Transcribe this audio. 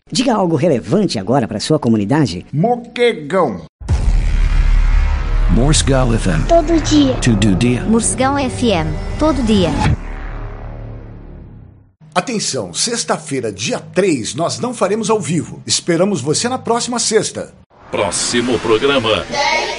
Diga algo relevante agora para sua comunidade. Moquegão. Morsegal FM. Todo dia. Todo dia. Morsegal FM. Todo dia. Atenção, sexta-feira, dia 3, nós não faremos ao vivo. Esperamos você na próxima sexta. Próximo programa.